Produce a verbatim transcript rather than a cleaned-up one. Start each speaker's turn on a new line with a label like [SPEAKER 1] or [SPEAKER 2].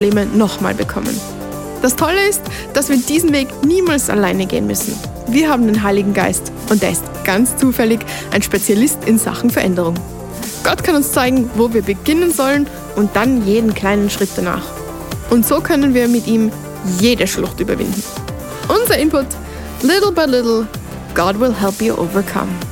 [SPEAKER 1] Probleme nochmal bekommen. Das Tolle ist, dass wir diesen Weg niemals alleine gehen müssen. Wir haben den Heiligen Geist und er ist ganz zufällig ein Spezialist in Sachen Veränderung. Gott kann uns zeigen, wo wir beginnen sollen und dann jeden kleinen Schritt danach. Und so können wir mit ihm jede Schlucht überwinden. Unser Input: Little by little, God will help you overcome.